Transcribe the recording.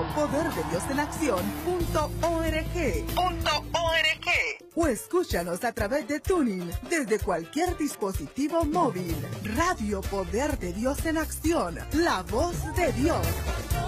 radiopoderdediosenaccion.org. O escúchanos a través de Tuning desde cualquier dispositivo móvil. Radio Poder de Dios en Acción, la voz de Dios.